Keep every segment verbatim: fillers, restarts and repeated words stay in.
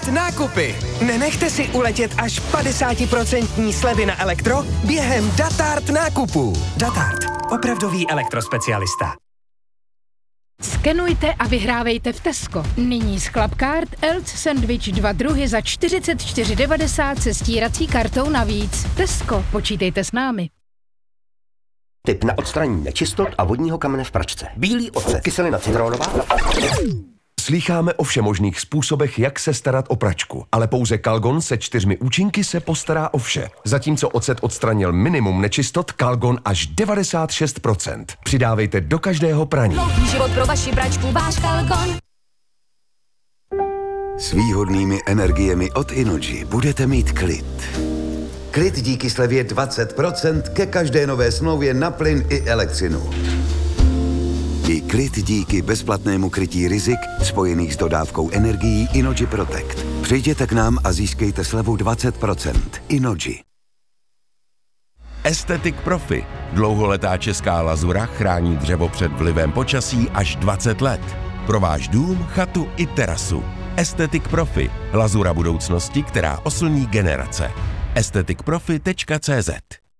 Datart nákupy. Nenechte si uletět až padesát procent slevy na elektro během Datart nákupů. Datart. Opravdový elektrospecialista. Skenujte a vyhrávejte v Tesco. Nyní z Clubcard Elch Sandwich dva druhy za čtyřicet čtyři devadesát se stírací kartou navíc. Tesco, počítejte s námi. Tip na odstranění nečistot a vodního kamene v pračce. Bílý ocet, kyselina citronová. Slýcháme o všemožných způsobech, jak se starat o pračku, ale pouze Calgon se čtyřmi účinky se postará o vše. Zatímco ocet odstranil minimum nečistot, Calgon až devadesát šest procent. Přidávejte do každého praní. Dlouhý život pro vaši pračku, váš Calgon. S výhodnými energiemi od Inoji budete mít klid. Klid díky slevě dvacet procent ke každé nové smlouvě na plyn i elektřinu. I klid díky bezplatnému krytí rizik spojených s dodávkou energií Inoji Protect. Přijděte k nám a získejte slevu dvacet procent. Inoji. Aesthetic Profi. Dlouholetá česká lazura chrání dřevo před vlivem počasí až dvacet let. Pro váš dům, chatu i terasu. Aesthetic Profi. Lazura budoucnosti, která oslní generace. aesthetic profi tečka cé zet.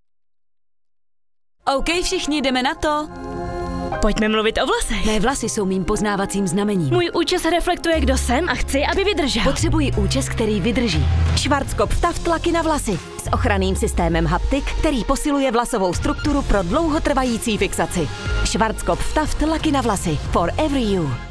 OK, všichni jdeme na to. Pojďme mluvit o vlasech. Mé vlasy jsou mým poznávacím znamením. Můj účes reflektuje, kdo jsem a chci, aby vydržel. Potřebuji účes, který vydrží. Schwarzkopf Taft laky na vlasy. S ochranným systémem Haptik, který posiluje vlasovou strukturu pro dlouhotrvající fixaci. Schwarzkopf Taft laky na vlasy. For every you.